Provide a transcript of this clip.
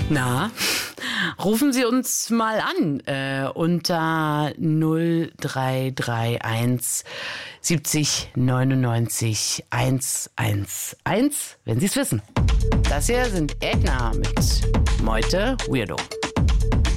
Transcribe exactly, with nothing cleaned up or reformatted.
Na, rufen Sie uns mal an äh, unter null drei drei eins siebzig neunundneunzig hundertzehn, wenn Sie es wissen. Das hier sind Edna mit Meute Weirdo.